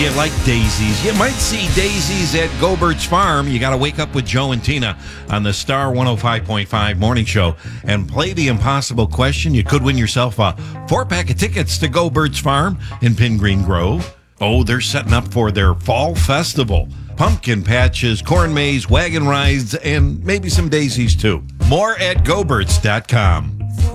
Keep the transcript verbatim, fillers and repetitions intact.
you like daisies, you might see daisies at Go-Bert's Farm. You got to wake up with Joe and Tina on the Star one oh five point five morning show and play the impossible question. You could win yourself a four-pack of tickets to Go-Bert's Farm in Pin Green Grove. Oh, they're setting up for their fall festival. Pumpkin patches, corn maze, wagon rides, and maybe some daisies too. More at go berts dot com.